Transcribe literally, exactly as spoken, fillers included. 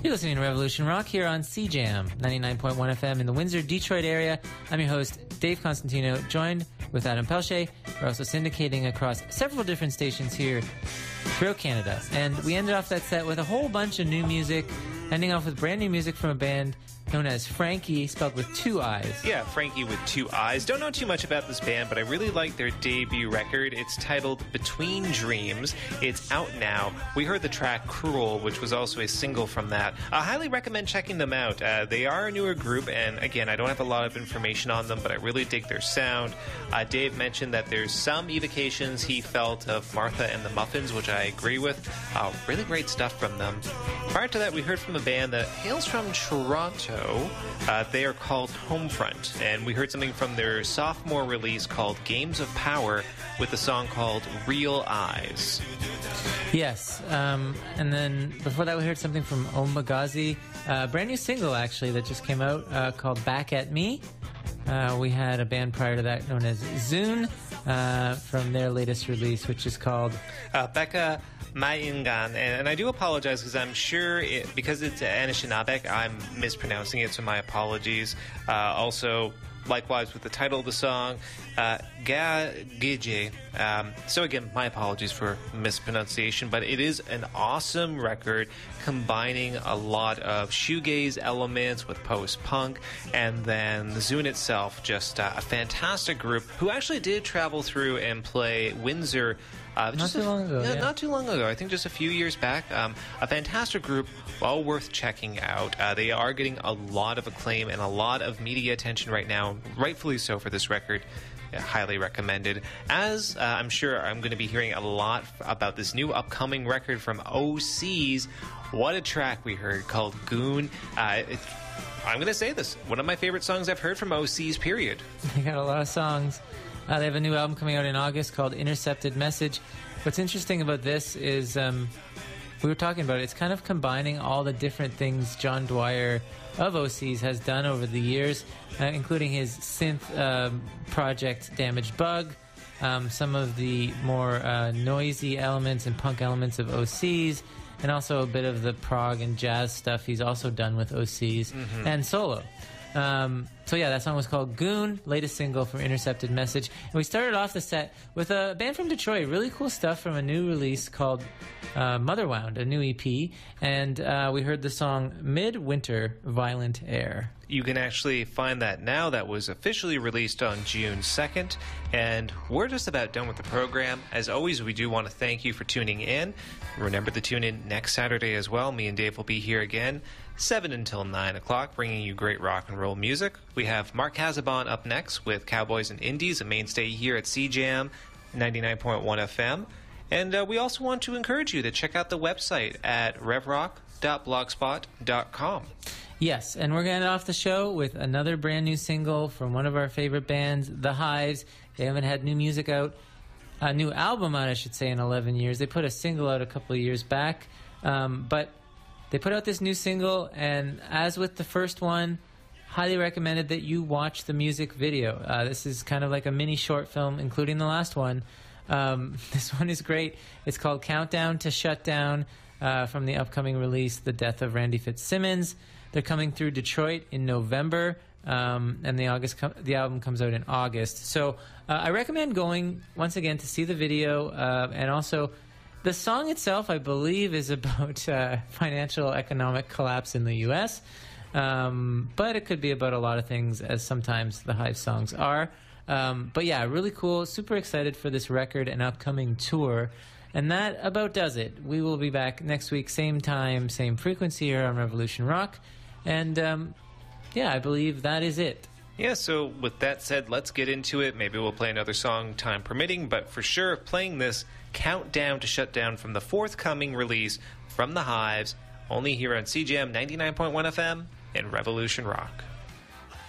You're listening to Revolution Rock here on C Jam ninety-nine point one F M in the Windsor, Detroit area. I'm your host, Dave Constantino, joined with Adam Pelche. We're also syndicating across several different stations here throughout Canada. And we ended off that set with a whole bunch of new music, ending off with brand new music from a band known as Frankie, spelled with two I's. Yeah, Frankie with two I's. Don't know too much about this band, but I really like their debut record. It's titled Between Dreams. It's out now. We heard the track Cruel, which was also a single from that. I highly recommend checking them out. Uh, they are a newer group, and again, I don't have a lot of information on them, but I really dig their sound. Uh, Dave mentioned that there's some evocations he felt of Martha and the Muffins, which I agree with. Uh, really great stuff from them. Prior to that, we heard from a band that hails from Toronto. Uh, they are called Homefront, and we heard something from their sophomore release called Games of Power with a song called Real Eyes. Yes, um, and then before that we heard something from Omagazi, a brand new single actually that just came out uh, called Back at Me. Uh, we had a band prior to that known as Zune uh, from their latest release, which is called uh, Becca Maingan, and, and I do apologize because I'm sure it, because it's Anishinaabe, I'm mispronouncing it, so my apologies. Uh, also, likewise with the title of the song, uh, Ga Gije. Um, so again, my apologies for mispronunciation, but it is an awesome record combining a lot of shoegaze elements with post-punk, and then the Zune itself, just uh, a fantastic group who actually did travel through and play Windsor Uh, not just too a, long ago. Yeah, yeah. not too long ago. I think just a few years back. Um, a fantastic group, well worth checking out. Uh, they are getting a lot of acclaim and a lot of media attention right now, rightfully so for this record. Yeah, highly recommended. As uh, I'm sure I'm going to be hearing a lot f- about this new upcoming record from O Cs. What a track we heard called Goon. Uh, it, I'm going to say this. One of my favorite songs I've heard from O Cs, period. They got a lot of songs. Uh, they have a new album coming out in August called Intercepted Message. What's interesting about this is, um, we were talking about it, it's kind of combining all the different things John Dwyer of O Cs has done over the years, uh, including his synth um, project Damaged Bug, um, some of the more uh, noisy elements and punk elements of O Cs, and also a bit of the prog and jazz stuff he's also done with O Cs, mm-hmm. and solo. Um, so yeah, that song was called Goon, latest single from Intercepted Message. And we started off the set with a band from Detroit, really cool stuff from a new release called uh, Motherwound, a new E P. And uh, we heard the song Midwinter Violent Air. You can actually find that now. That was officially released on June second. And we're just about done with the program. As always, we do want to thank you for tuning in. Remember to tune in next Saturday as well. Me and Dave will be here again, seven until nine o'clock, bringing you great rock and roll music. We have Mark Hazabon up next with Cowboys and Indies, a mainstay here at C Jam ninety-nine point one F M. And uh, we also want to encourage you to check out the website at revrock dot blogspot dot com. Yes, and we're going to end off the show with another brand new single from one of our favorite bands, The Hives. They haven't had new music out, a new album out, I should say, in eleven years. They put a single out a couple of years back, um, but they put out this new single, and as with the first one, highly recommended that you watch the music video. Uh, this is kind of like a mini short film, including the last one. Um, this one is great. It's called Countdown to Shutdown, uh, from the upcoming release, The Death of Randy Fitzsimmons. They're coming through Detroit in November, um, and the August com- the album comes out in August. So uh, I recommend going, once again, to see the video, uh, and also the song itself, I believe, is about uh, financial economic collapse in the U S, um, but it could be about a lot of things, as sometimes the Hive songs are. Um, but yeah, really cool. Super excited for this record and upcoming tour. And that about does it. We will be back next week, same time, same frequency here on Revolution Rock. And um, yeah, I believe that is it. Yeah, so with that said, let's get into it. Maybe we'll play another song, time permitting, but for sure, playing this Countdown to Shutdown from the forthcoming release from The Hives, only here on C Jam ninety-nine point one F M and Revolution Rock.